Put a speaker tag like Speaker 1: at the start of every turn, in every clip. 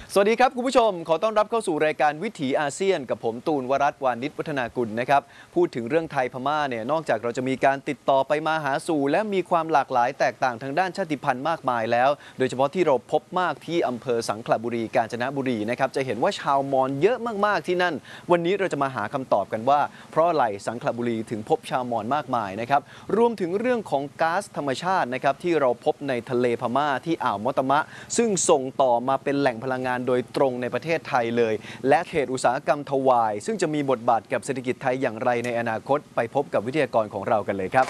Speaker 1: สวัสดีครับคุณผู้ชมขอต้อนรับเข้าสู่รายการวิถีอาเซียนกับผมตูนวรัตน์วานิชวัฒนากุลนะครับพูดถึงเรื่องไทยพม่าเนี่ยนอกจากเราจะมีการติดต่อไปมาหาสู่และมีความหลากหลายแตกต่างทางด้านชาติพันธุ์มากมายแล้วโดยเฉพาะที่เราพบมากที่อำเภอสังขละบุรีกาญจนบุรีนะครับจะเห็นว่าชาวมอญเยอะมากๆที่นั่นวันนี้เราจะมาหาคำตอบกันว่าเพราะอะไรสังขละบุรีถึงพบชาวมอญมากมายนะครับรวมถึงเรื่องของก๊าซธรรมชาตินะครับที่เราพบในทะเลพม่าที่อ่าวมอตมะซึ่งส่งต่อมาเป็นแหล่งพลังงานโดยตรงในประเทศไทยเลยและเขตอุตสาหกรรมทวายซึ่งจะมีบทบาทกับเศรษฐกิจไทยอย่างไรในอนาคตไปพบกับวิทยากรของเรากันเลยครับ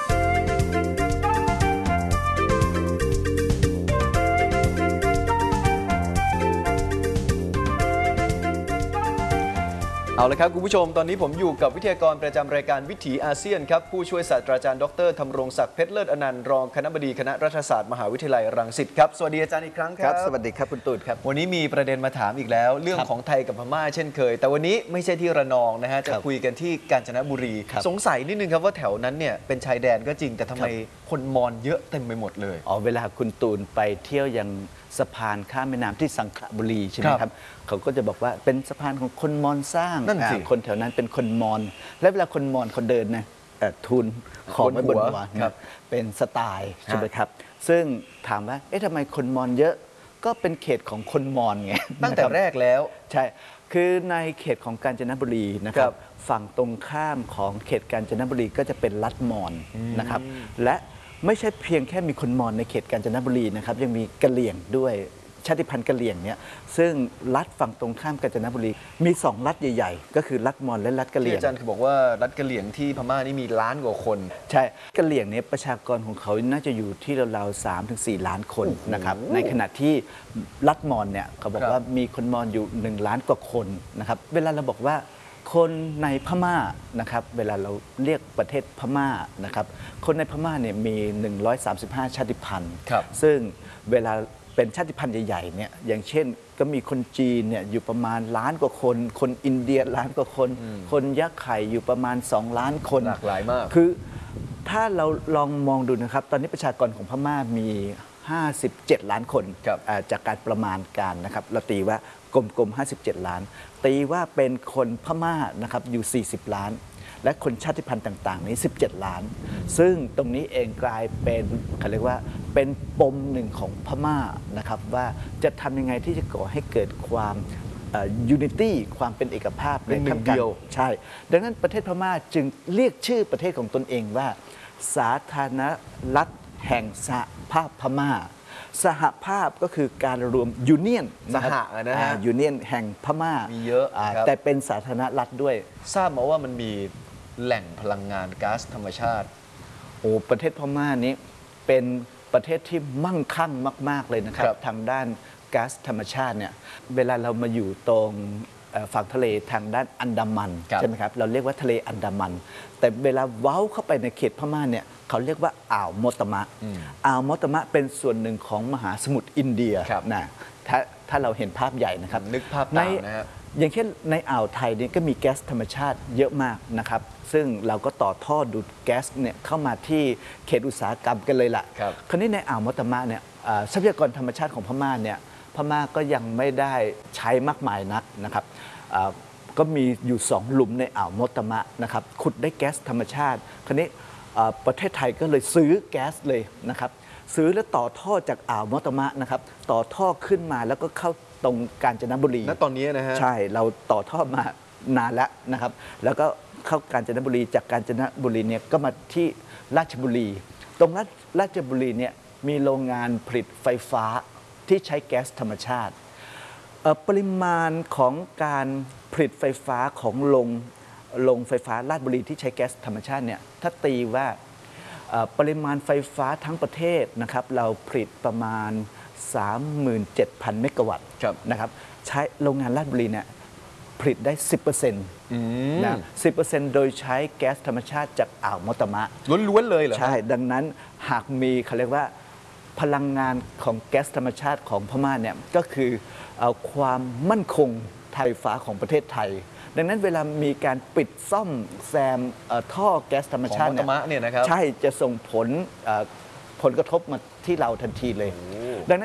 Speaker 1: เอาละครับคุณผู้ชมตอนนี้ผมอยู่กับวิทยากรประจำรายการวิถีอาเซียนครับผู้ช่วยศาสตราจารย์ดร.ธำรงศักดิ์เพชรเลิศอนันต์รองคณบดีคณะรัฐศาสตร์มหาวิทยาลัยรังสิตครับสวัสดีอาจารย์อีกครั้งครับ
Speaker 2: สวัสดีครับคุณตูนครับ
Speaker 1: วันนี้มีประเด็นมาถามอีกแล้วเรื่องของไทยกับพม่าเช่นเคยแต่วันนี้ไม่ใช่ที่ระนองนะฮะจะคุยกันที่กาญจนบุรีสงสัยนิดนึงครับว่าแถวนั้นเนี่ยเป็นชายแดนก็จริงแต่ทำไมคนมอญเยอะเต็มไปหมดเลย
Speaker 2: เวลาคุณตูนไปเที่ยวยังสะพานข้ามแม่น้ำที่สังขละบุรีใช่ไหมครับเขาก็จะบอกว่าเป็นสะพานของคนมอญสร้างคนแถวนั้นเป็นคนมอญและเวลาคนมอญเขาเดินนะทูลของไว้บนหัวเป็นสไตล์ใช่ไหมครับซึ่งถามว่าทำไมคนมอญเยอะก็เป็นเขตของคนมอญไง
Speaker 1: ตั้งแต่แรกแล้ว
Speaker 2: ใช่คือในเขตของกาญจนบุรีนะครับฝั่งตรงข้ามของเขตกาญจนบุรีก็จะเป็นรัฐมอญนะครับและไม่ใช่เพียงแค่มีคนมอญในเขตกาญจนบุรีนะครับยังมีกะเหรี่ยงด้วยชาติพันธุ์กะเหรี่ยงเนี่ยซึ่งรัฐฝั่งตรงข้ามกาญจนบุรีมี2รัฐใหญ่ๆก็คือรัฐมอญและรัฐกะเหรี่ยง
Speaker 1: อาจารย์คือบอกว่ารัฐกะเหรี่ยงที่พม่านี่มีล้านกว่าคน
Speaker 2: ใช่กะเหรี่ยงเนี่ยประชากรของเขาน่าจะอยู่ที่ราวๆ3-4 ล้านคนนะครับในขณะที่รัฐมอญเนี่ยเขาบอกว่ามีคนมอญอยู่1 ล้านกว่าคนนะครับเวลาเราบอกว่าคนในพม่านะครับเวลาเราเรียกประเทศพม่านะครับคนในพม่าเนี่ยมี135ชาติพันธุ์ซึ่งเวลาเป็นชาติพันธุ์ใหญ่ๆเนี่ยอย่างเช่นก็มีคนจีนเนี่ยอยู่ประมาณล้านกว่าคนคนอินเดียล้านกว่าคนคนยะไข่อยู่ประมาณ2 ล้านคน
Speaker 1: หลากหลายมาก
Speaker 2: คือถ้าเราลองมองดูนะครับตอนนี้ประชากรของพม่ามี57 ล้านคนจากการประมาณการนะครับเราตีว่ากลมๆ57 ล้านตีว่าเป็นคนพม่านะครับอยู่40 ล้านและคนชาติพันธุ์ต่างๆนี้17 ล้านซึ่งตรงนี้เองกลายเป็นเขาเรียกว่าเป็นปมหนึ่งของพม่านะครับว่าจะทำยังไงที่จะก่อให้เกิดความยูนิตี้ความเป็นเอกภาพ
Speaker 1: ในหนึ่งเดียว
Speaker 2: ใช่ดังนั้นประเทศพม่าจึงเรียกชื่อประเทศของตนเองว่าสาธารณรัฐแห่งสหภาพพม่าสหภาพก็คือการรวมยูเนียน
Speaker 1: สหนะฮะ
Speaker 2: ยูเนียนแห่งพม่า
Speaker 1: มีเยอะ
Speaker 2: แต่เป็นสาธารณรัฐด้วย
Speaker 1: ทราบมาว่ามันมีแหล่งพลังงานก๊าซธรรมชาติ
Speaker 2: ประเทศพม่านี้เป็นประเทศที่มั่งคั่งมากๆเลยนะครับทางด้านก๊าซธรรมชาติเนี่ยเวลาเรามาอยู่ตรงฝั่งทะเลทางด้านอันดามันใช่ไหมครับเราเรียกว่าทะเลอันดามันแต่เวลาเว้าเข้าไปในเขตพม่าเนี่ยเขาเรียกว่าอ่าวมอตมะอ่าวมอตมะเป็นส่วนหนึ่งของมหาสมุทรอินเดียนะถ้าเราเห็นภาพใหญ่นะครับ
Speaker 1: นึกภาพตามนะครับ
Speaker 2: อย่างเช่นในอ่าวไทยนี่ก็มีแก๊สธรรมชาติเยอะมากนะครับซึ่งเราก็ต่อท่อดูดแก๊สเนี่ยเข้ามาที่เขตอุตสาหกรรมกันเลยล่ะคราวนี้ในอ่าวมอตมะเนี่ยทรัพยากรธรรมชาติของพม่าเนี่ยพม่าก็ยังไม่ได้ใช้มากมายนักนะครับก็มีอยู่2 หลุมในอ่าวมอตมะนะครับขุดได้แก๊สธรรมชาติคราวนี้ประเทศไทยก็เลยซื้อแก๊สเลยนะครับซื้อแล้วต่อท่อจากอ่าวมอตมะนะครับต่อท่อขึ้นมาแล้วก็เข้าตรงกาญจนบุรี
Speaker 1: ณตอนนี้นะฮะ
Speaker 2: ใช่เราต่อท่อมานานแล้วนะครับแล้วก็เข้ากาญจนบุรีจากกาญจนบุรีเนี่ยก็มาที่ราชบุรีตรงราชบุรีเนี่ยมีโรงงานผลิตไฟฟ้าที่ใช้แก๊สธรรมชาติปริมาณของการผลิตไฟฟ้าของโรงไฟฟ้าราชบุรีที่ใช้แก๊สธรรมชาติเนี่ยถ้าตีว่าปริมาณไฟฟ้าทั้งประเทศนะครับเราผลิตประมาณ 37,000 เมกะวัตต์นะครับใช้โรงงานราชบุรีเนี่ยผลิตได้ 10% นะ 10% โดยใช้แก๊สธรรมชาติจากอ่าวมอตมะ
Speaker 1: ล้วนๆเลยเหรอ
Speaker 2: ใช่ดังนั้นหากมีเขาเรียกว่าพลังงานของแก๊สธรรมชาติของพม่าเนี่ยก็คือความมั่นคงไฟฟ้าของประเทศไทยดังนั้นเวลามีการปิดซ่อมแซมท่อแก๊สธรรมชาติ
Speaker 1: เนี่ยนะครับ
Speaker 2: ใช่จะส่งผลกระทบมาที่เราทันทีเลยดังนั้น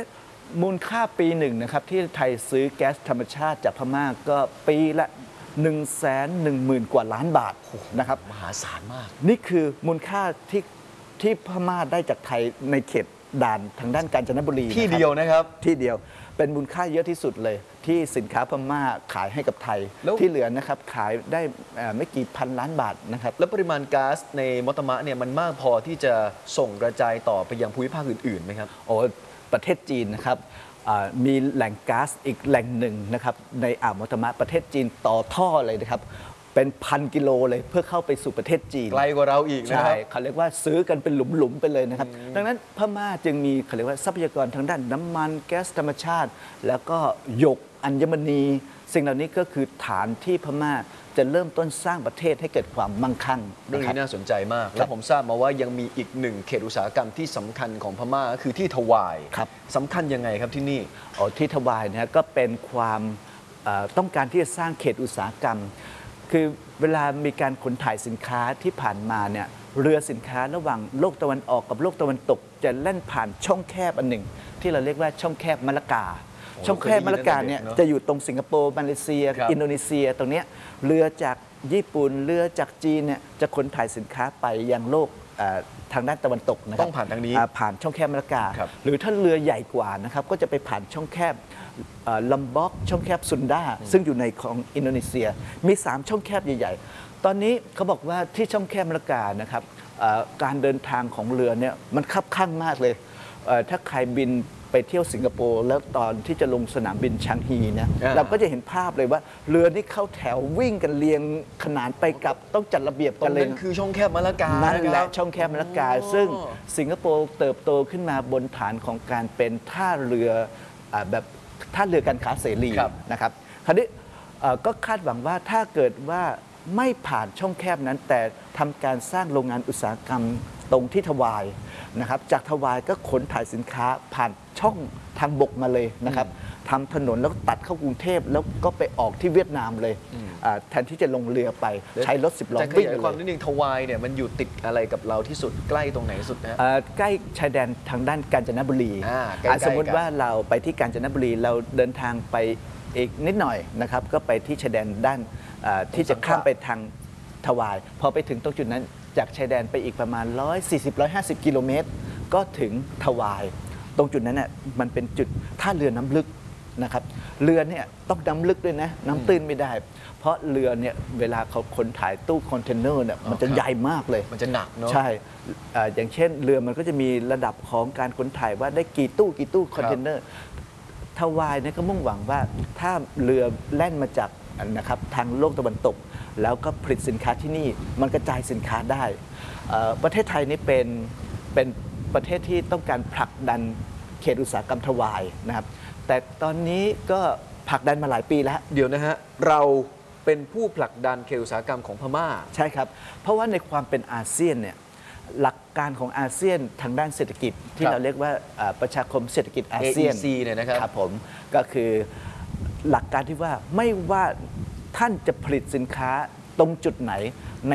Speaker 2: มูลค่าปีหนึ่งนะครับที่ไทยซื้อแก๊สธรรมชาติจากพม่าก็ปีละ110,000 กว่าล้านบาทนะครับ
Speaker 1: มหาศาลมาก
Speaker 2: นี่คือมูลค่าที่พม่าได้จากไทยในเขตด่านทางด้านกาญจนบุรี
Speaker 1: ที่เดียวนะครับ
Speaker 2: ที่เดียวเป็นมูลค่าเยอะที่สุดเลยที่สินค้าพม่าขายให้กับไทย
Speaker 1: แล้ว
Speaker 2: ที่เหลือนะครับขายได้ไม่กี่พันล้านบาทนะครับ
Speaker 1: แล้วปริมาณก๊าซในมอตมะเนี่ยมันมากพอที่จะส่งกระจายต่อไปยังภูมิภาคอื่นๆไหมครับ
Speaker 2: โอ้ประเทศจีนนะครับมีแหล่งก๊าซอีกแหล่งหนึ่งนะครับในอ่าวมอตมะประเทศจีนต่อท่อเลยนะครับเป็น1,000 กิโลเลยเพื่อเข้าไปสู่ประเทศจีน
Speaker 1: ไกลกว่าเราอีกนะค
Speaker 2: ใช่
Speaker 1: รับ
Speaker 2: เขาเรียกว่าซื้อกันเป็นหลุมๆไปเลยนะครับดังนั้นพม่าจึงมีเขาเรียกว่าทรัพยากรทางด้านน้ำมันแก๊สธรรมชาติ แล้วก็หยกอัญมณีสิ่งเหล่านี้ก็คือฐานที่พม่าจะเริ่มต้นสร้างประเทศให้เกิดความมั่งคั่ง
Speaker 1: เรื่อง
Speaker 2: นะครั
Speaker 1: นี้
Speaker 2: บ
Speaker 1: น่าสนใจมาก และผมทราบมาว่ายังมีอีกหนึ่งเขตอุตสาหกรรมที่สำคัญของพม่าก็คือที่ทวาย
Speaker 2: ครับ
Speaker 1: สำคัญยังไงครับที่นี่
Speaker 2: ที่ทวายนะก็เป็นความต้องการที่จะสร้างเขตอุตสาหกรรม คือเวลามีการขนถ่ายสินค้าที่ผ่านมาเนี่ยเรือสินค้าระหว่างโลกตะวันออกกับโลกตะวันตก จะแล่นผ่านช่องแคบอันหนึ่ง ที่เราเรียกว่าช่องแคบมะละกา ช่องแคบมะละกาเนี่ยจะอยู่ตรงสิงคโปร์มาเลเซีย
Speaker 1: ครับ
Speaker 2: อินโดนีเซียตรงเนี้ยเรือจากญี่ปุ่นเรือจากจีนเนี่ยจะขนถ่ายสินค้าไปยังโลกทางด้านตะวันตกนะครับ
Speaker 1: ต้องผ่านทางนี้
Speaker 2: ผ่านช่องแคบมะละกา
Speaker 1: ครับ
Speaker 2: หรือถ้าเรือใหญ่กว่านะครับก็จะไปผ่านช่องแคบลัมบ็อกช่องแคบซุนดาซึ่งอยู่ในของอินโดนีเซียมี 3 ช่องแคบใหญ่ๆ ตอนนี้เขาบอกว่าที่ช่องแคบมะละกานะครับการเดินทางของเรือเนี่ยมันคับข้างมากเลยถ้าใครบินไปเที่ยวสิงคโปร์แล้วตอนที่จะลงสนามบินชางฮีเนี่ยเราก็จะเห็นภาพเลยว่าเรือนี่เข้าแถววิ่งกันเรียงขนานไปกับต้องจัดระเบียบ
Speaker 1: ตร
Speaker 2: กัน
Speaker 1: ง
Speaker 2: เลย
Speaker 1: นั้นคือช่องแคบมะละกา
Speaker 2: นั่น
Speaker 1: นะ
Speaker 2: แห
Speaker 1: ครั
Speaker 2: ละ
Speaker 1: บ
Speaker 2: ช่องแคบมะละกา ซึ่งสิงคโปร์เติบโตขึ้นมาบนฐานของการเป็นท่าเรือแบบท่าเรือการค้าเสรี
Speaker 1: ครับ
Speaker 2: นะครับคราวนี้ก็คาดหวังว่าถ้าเกิดว่าไม่ผ่านช่องแคบนั้น แต่ทำการสร้างโรงงานอุตสาหกรรมตรงที่ทวายนะครับจากทวายก็ขนถ่ายสินค้าผ่านช่องทางบกมาเลยนะครับทำถนนแล้วก็ตัดเข้ากรุงเทพแล้วก็ไปออกที่เวียดนามเลยแทนที่จะลงเรือไปใช้รถ10 ล้อ
Speaker 1: จะข
Speaker 2: วิ่ง
Speaker 1: ยาย
Speaker 2: ไป
Speaker 1: ความ
Speaker 2: เล
Speaker 1: นิ
Speaker 2: ย
Speaker 1: ดนึงทวายเนี่ยมันอยู่ติดอะไรกับเราที่สุดใกล้ตรงไหนสุดนะฮะ
Speaker 2: ใกล้ชายแดนทางด้านกาญจนบุรี
Speaker 1: ใกล้ๆกัน
Speaker 2: สมมติว่าเราไปที่กาญจนบุรีเราเดินทางไปอีกนิดหน่อยนะครับก็ไปที่ชายแดนด้านที่จะข้ามไปทางทวาย พอไปถึงตรงจุดนั้นจากชายแดนไปอีกประมาณ 140-150 กิโลเมตร ก็ถึงทวาย ตรงจุดนั้นน่ะมันเป็นจุดท่าเรือน้ำลึกนะครับเรือเนี่ยต้องน้ำลึกด้วยนะน้ำตื้นไม่ได้ เพราะเรือเนี่ยเวลาเขาขนถ่ายตู้คอนเทนเนอร์เนี่ยมันจะใหญ่มากเลย
Speaker 1: มันจะหนักเนาะ
Speaker 2: ใช่อย่างเช่นเรือมันก็จะมีระดับของการขนถ่ายว่าได้กี่ตู้คอนเทนเนอร์ทวายเนี่ยก็มุ่งหวังว่าถ้าเรือแล่นมาจากนะครับทางโลกตะวันตก แล้วก็ผลิตสินค้าที่นี่มันกระจายสินค้าได้ประเทศไทยนี่เป็นประเทศที่ต้องการผลักดันเขตอุตสาหกรรมทวายนะครับแต่ตอนนี้ก็ผลักดันมาหลายปีแล้ว
Speaker 1: เดี๋ยวนะฮะเราเป็นผู้ผลักดันเขตอุตสาหกรรมของพม่า
Speaker 2: ใช่ครับ เพราะว่าในความเป็นอาเซียนเนี่ยหลักการของอาเซียนทางด้านเศรษฐกิจ ที่
Speaker 1: ครับ
Speaker 2: เราเรียกว่าประชาคมเศรษฐกิจอาเซียน
Speaker 1: AEC เนี่ยนะครับ
Speaker 2: ครับผมก็คือหลักการที่ว่าไม่ว่าท่านจะผลิตสินค้าตรงจุดไหนใน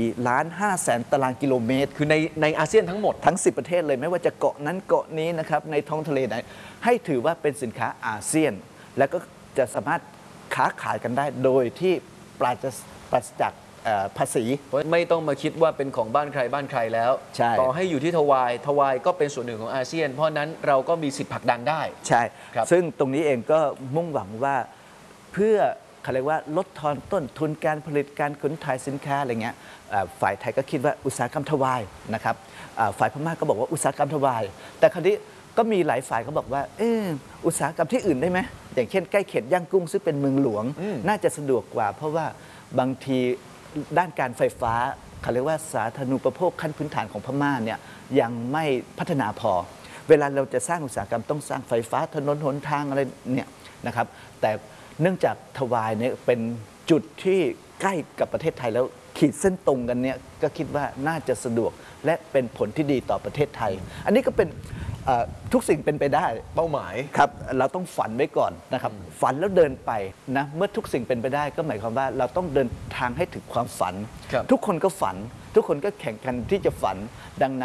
Speaker 2: 4,500,000 ตารางกิโลเมตร
Speaker 1: คือในอาเซียนทั้งหมด
Speaker 2: ทั้ง 10 ประเทศเลยไม่ว่าจะเกาะนั้นเกาะนี้นะครับในท้องทะเลไหน ให้ถือว่าเป็นสินค้าอาเซียน แล้วก็จะสามารถค้าขายกันได้โดยที่ปราศจากภาษี
Speaker 1: เพราะไม่ต้องมาคิดว่าเป็นของบ้านใครบ้านใครแล้ว
Speaker 2: ใช่
Speaker 1: ต่อให้อยู่ที่ทวายก็เป็นส่วนหนึ่งของอาเซียน เพราะนั้นเราก็มีสิทธิ์ผลักดันได้
Speaker 2: ใช่
Speaker 1: ครับ
Speaker 2: ซึ่งตรงนี้เองก็มุ่งหวังว่าเพื่อเขาเรียกว่าลดทอนต้นทุนการผลิตการขนถ่ายสินค้าอะไรเงี้ยฝ่ายไทยก็คิดว่าอุตสาหกรรมทวายนะครับฝ่ายพม่าก็บอกว่าอุตสาหกรรมทวาย แต่คราวนี้ก็มีหลายฝ่ายก็บอกว่าอุตสาหกรรมที่อื่นได้ไหมอย่างเช่นใกล้เขตย่างกุ้งซึ่งเป็นเมืองหลวง น่าจะสะดวกกว่า เพราะว่าบางทีด้านการไฟฟ้าเขาเรียกว่าสาธารณูปโภคขั้นพื้นฐานของพม่าเนี่ยยังไม่พัฒนาพอ เวลาเราจะสร้างอุตสาหกรรมต้องสร้างไฟฟ้าถนนหนทางอะไรเนี่ยนะครับแต่เนื่องจากทวายเนี่ยเป็นจุดที่ใกล้กับประเทศไทยแล้วขีดเส้นตรงกันเนี่ยก็คิดว่าน่าจะสะดวกและเป็นผลที่ดีต่อประเทศไทย อันนี้ก็เป็นทุกสิ่งเป็นไปได้
Speaker 1: เป้าหมาย
Speaker 2: ครับเราต้องฝันไว้ก่อนนะครับฝันแล้วเดินไปนะเมื่อทุกสิ่งเป็นไปได้ก็หมายความว่าเราต้องเดินทางให้ถึงความฝัน
Speaker 1: ครับ
Speaker 2: ทุกคนก็ฝัน ทุกคนก็แข่งกันที่จะฝัน ดังนั้น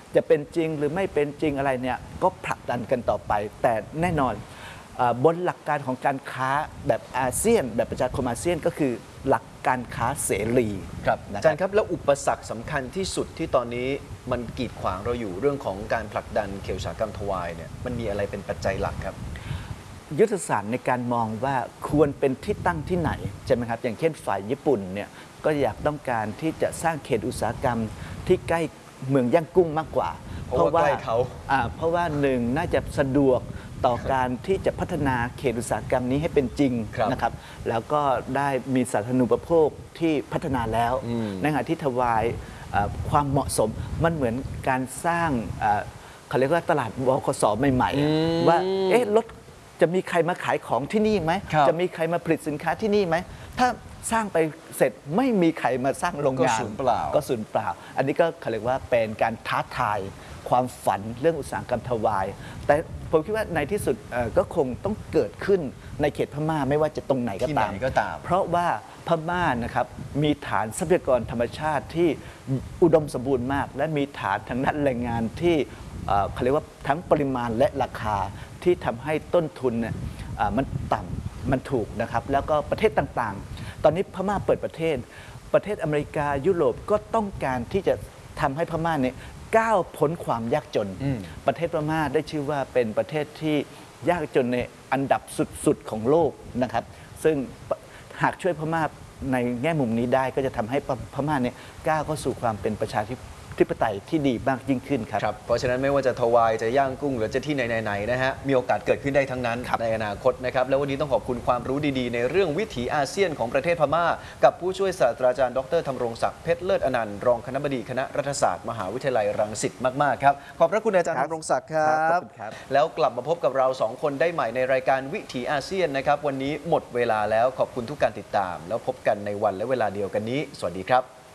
Speaker 2: จะเป็นจริงหรือไม่เป็นจริงอะไรเนี่ยก็ผลักดันกันต่อไป แต่แน่นอนบนหลักการของการค้าแบบอาเซียนแบบประชาคมอาเซียนก็คือหลักการค้าเสรี
Speaker 1: ครับ
Speaker 2: นะ
Speaker 1: อาจารย์ครับแล้วอุปสรรคสำคัญที่สุดที่ตอนนี้มันกีดขวางเราอยู่เรื่องของการผลักดันเขตอุตสาหกรรมทวายเนี่ยมันมีอะไรเป็นปัจจัยหลักครับ
Speaker 2: ยุทธศาสตร์ในการมองว่าควรเป็นที่ตั้งที่ไหนใช่ไหมครับอย่างเช่นฝ่ายญี่ปุ่นเนี่ยก็อยากต้องการที่จะสร้างเขตอุตสาหกรรมที่ใกล้เมืองย่างกุ้งมากกว่า
Speaker 1: เพราะว่าใกล้เขา
Speaker 2: เพราะว่าหนึ่งน่าจะสะดวกต่อการที่จะพัฒนาเขตอุตสาหกรรมนี้ให้เป็นจริง
Speaker 1: ครับ
Speaker 2: นะครับแล้วก็ได้มีสาธารณูปโภคที่พัฒนาแล้วในขณะที่ทวายความเหมาะสมมันเหมือนการสร้างเขาเรียกว่าตลาดบขสใหม่ๆว่ารถจะมีใครมาขายของที่นี่ไหม
Speaker 1: ครับ
Speaker 2: จะมีใครมาผลิตสินค้าที่นี่ไหมถ้าสร้างไปเสร็จไม่มีใครมาสร้างโรงงาน
Speaker 1: ก็สูญเปล่า
Speaker 2: ก็สูญเปล่า อันนี้ก็เขาเรียกว่าเป็นการท้าทายความฝันเรื่องอุตสาหกรรมทวาย แต่ผมคิดว่าในที่สุดก็คงต้องเกิดขึ้นในเขตพม่าไม่ว่าจะตรงไหนก็
Speaker 1: ที่ไหน
Speaker 2: ตาม
Speaker 1: ก็ตาม
Speaker 2: เพราะว่าพม่านะครับมีฐานทรัพยากรธรรมชาติที่อุดมสมบูรณ์มาก และมีฐานทางด้านแรงงานที่เขาเรียกว่าทั้งปริมาณและราคาที่ทำให้ต้นทุนเนี่ยมันต่ำมันถูกนะครับแล้วก็ประเทศต่างๆ ตอนนี้พม่าเปิดประเทศอเมริกายุโรปก็ต้องการที่จะทำให้พม่าเนี่ยก้าวพ้นความยากจน ประเทศพม่าได้ชื่อว่าเป็นประเทศที่ยากจนในอันดับสุดๆของโลกนะครับซึ่งหากช่วยพม่าในแง่มุมนี้ได้ก็จะทำให้พม่าเนี่ยก้าวเข้าสู่ความเป็นประชาธิปไตยที่ดีมากยิ่งขึ้นครับ
Speaker 1: ครับเพราะฉะนั้นไม่ว่าจะทวายจะย่างกุ้งหรือจะที่ไหนๆนะฮะมีโอกาสเกิดขึ้นได้ทั้งนั้นในอนาคตนะครับแล้ววันนี้ต้องขอบคุณความรู้ดีๆในเรื่องวิถีอาเซียนของประเทศพม่า กับผู้ช่วยศาสตราจารย์ดรธำรงศักดิ์เพชรเลิศอนันต์รองคณบดีคณะรัฐศาสตร์มหาวิทยาลัยรังสิตมากๆครับขอบพระคุณอาจารย์
Speaker 2: ครับ
Speaker 1: ธำรงศักดิ์ครั
Speaker 2: ครับ บขอบคุณครับ
Speaker 1: แล้วกลับมาพบกับเราสองคนได้ใหม่ในรายการวิถีอาเซียนนะครับวันนี้หมดเวลาแล้วขอบคุณทุกการติดตาม แล้วพบกันในวันและเวลาเดียวกันนี้ สวัสดีครับ